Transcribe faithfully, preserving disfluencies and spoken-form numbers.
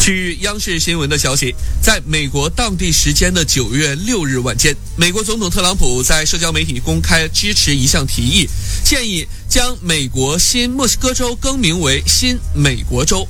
据央视新闻的消息，在美国当地时间的九月六日晚间，美国总统特朗普在社交媒体公开支持一项提议，建议将美国新墨西哥州更名为新美国州。